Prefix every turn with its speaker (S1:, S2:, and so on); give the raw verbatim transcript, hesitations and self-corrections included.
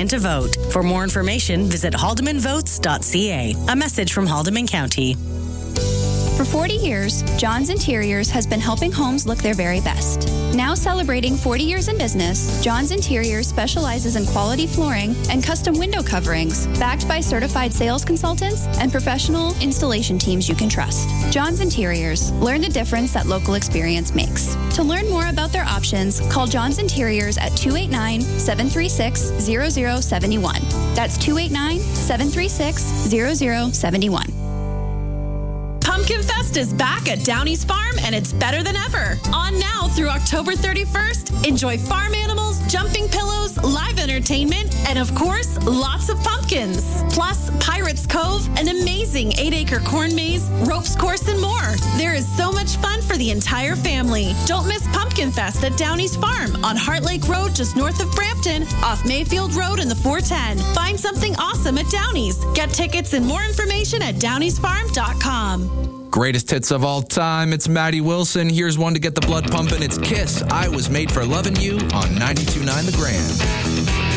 S1: plan to vote. For more information, visit haldeman votes dot c a. A message from Haldeman County.
S2: For forty years, John's Interiors has been helping homes look their very best. Now celebrating forty years in business, John's Interiors specializes in quality flooring and custom window coverings, backed by certified sales consultants and professional installation teams you can trust. John's Interiors. Learn the difference that local experience makes. To learn more about their options, call John's Interiors at two eight nine, seven three six, zero zero seven one. That's two eight nine, seven three six, zero zero seven one.
S3: Pumpkin Fest is back at Downey's Farm, and it's better than ever. On now through October thirty-first, enjoy farm animals, jumping pillows, live entertainment, and of course, lots of pumpkins. Plus, Pirates Cove, an amazing eight-acre corn maze, ropes course, and more. There is so much fun for the entire family. Don't miss Pumpkin Fest at Downey's Farm on Heart Lake Road, just north of Brampton, off Mayfield Road in the four ten. Find something awesome at Downey's. Get tickets and more information at downeys farm dot com.
S4: Greatest hits of all time. It's Maddie Wilson. Here's one to get the blood pumping. It's Kiss. I Was Made for Loving You on ninety-two point nine The Grand.